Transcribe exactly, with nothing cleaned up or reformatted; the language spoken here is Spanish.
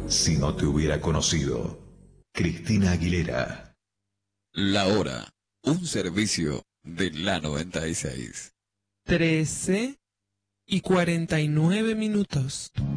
si no te hubiera conocido. Cristina Aguilera. La hora, un servicio de la noventa y seis. Trece y cuarenta y nueve minutos.